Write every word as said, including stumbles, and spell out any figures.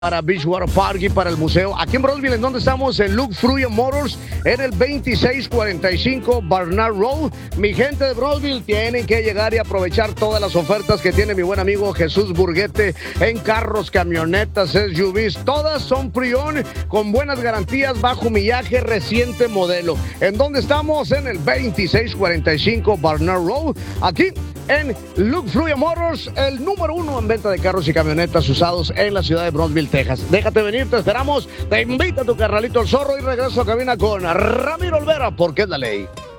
para Beachwater Park y para el museo. Aquí en Brownsville, ¿en dónde estamos? En Luke Fruya Motors, en el veintiséis cuarenta y cinco Barnard Road. Mi gente de Brownsville, tienen que llegar y aprovechar todas las ofertas que tiene mi buen amigo Jesús Burguete en carros, camionetas, S U Vs. Todas son pre-owned, con buenas garantías, bajo millaje, reciente modelo. ¿En dónde estamos? En el veintiséis cuarenta y cinco Barnard Road, aquí en Luke Fruya Motors, el número uno en venta de carros y camionetas usados en la ciudad de Brownsville, Texas. Déjate venir, te esperamos. Te invita a tu carnalito el zorro y regreso a cabina con Ramiro Olvera, porque es la ley.